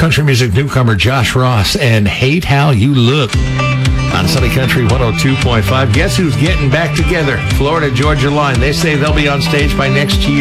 country music newcomer Josh Ross and Hate How You Look on Sunny Country 102.5. Guess who's getting back together? Florida Georgia Line. They say they'll be on stage by next year.